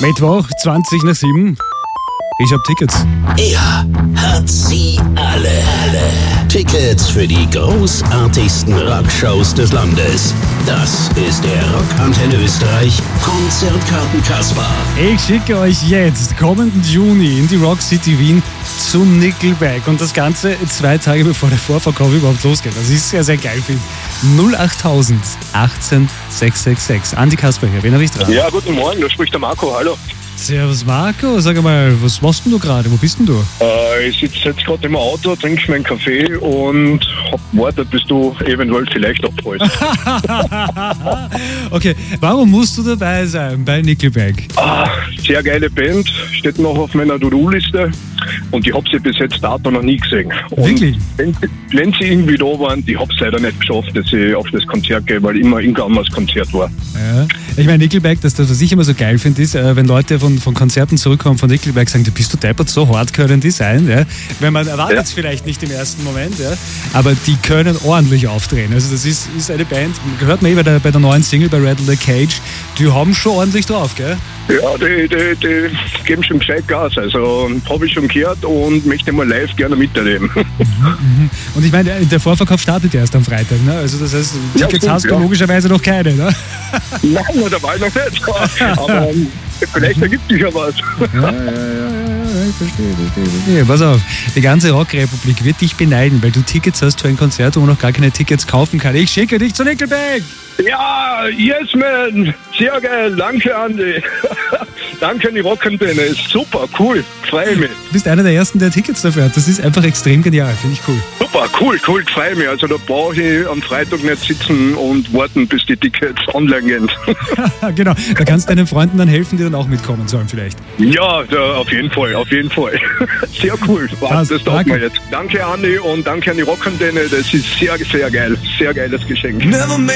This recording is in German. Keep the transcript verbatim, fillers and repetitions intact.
Mittwoch, zwanzig nach sieben. Ich hab Tickets. Er hat sie alle. alle. Tickets für die großartigsten Rockshows des Landes. Das ist der Rockantenne Österreich Konzertkarten Kasper. Ich schicke euch jetzt kommenden Juni in die Rock City Wien zu Nickelback. Und das Ganze zwei Tage bevor der Vorverkauf überhaupt losgeht. Was ich sehr, sehr geil finde. null achttausend achtzehn sechs sechs sechs. Andi Kasper hier, wen habe ich dran? Ja, guten Morgen, da spricht der Marco, hallo. Servus Marco, sag mal, was machst denn du gerade? Wo bist denn du? Äh, ich sitze jetzt gerade im Auto, trinke meinen Kaffee und hab gewartet, bis du eventuell vielleicht abholst. Okay, warum musst du dabei sein bei Nickelback? Ah, sehr geile Band, steht noch auf meiner To-Do-Liste und ich habe sie bis jetzt dato noch nie gesehen. Und Wirklich? Wenn, wenn sie irgendwie da waren, ich habe es leider nicht geschafft, dass ich auf das Konzert gehe, weil immer irgendein anderes Konzert war. Ja. Ich meine, Nickelback, das, das, was ich immer so geil finde, ist, äh, wenn Leute von, von Konzerten zurückkommen von Nickelback, sagen, du bist du deppert, so hart können die sein. Ja? Wenn man erwartet es Ja. vielleicht nicht im ersten Moment, ja? Aber die können ordentlich aufdrehen. Also das ist, ist eine Band, hört man eh bei der, bei der neuen Single, bei Rattle the Cage, die haben schon ordentlich drauf, gell? Ja, die, die, die geben schon gescheit Gas, also habe ich schon gehört und möchte mal live gerne miterleben. Und ich meine, der Vorverkauf startet ja erst am Freitag, ne? Also das heißt, Ja, Tickets stimmt, hast du ja. logischerweise noch keine, ne? Nein, da war ich noch nicht. Aber ähm, vielleicht ergibt sich ja was. Ja, ja, ja, ja, ja, ich verstehe, verstehe, verstehe. Pass auf, die ganze Rockrepublik wird dich beneiden, weil du Tickets hast für ein Konzert, wo man noch gar keine Tickets kaufen kann. Ich schicke dich zu Nickelback! Ja, yes man, sehr geil, danke Andi. Danke an die Rockantenne, ist super, cool, freue mich. Du bist einer der Ersten, der Tickets dafür hat. Das ist einfach extrem genial, finde ich cool. Super, cool, cool, freue mich. Also da brauche ich am Freitag nicht sitzen und warten, bis die Tickets online gehen. Genau, da kannst du deinen Freunden dann helfen, die dann auch mitkommen sollen vielleicht. Ja, da, auf jeden Fall, auf jeden Fall. Sehr cool, Passt, das taugt danke. mir jetzt. Danke Andi und danke an die Rockantenne, das ist sehr, sehr geil, sehr geiles Geschenk.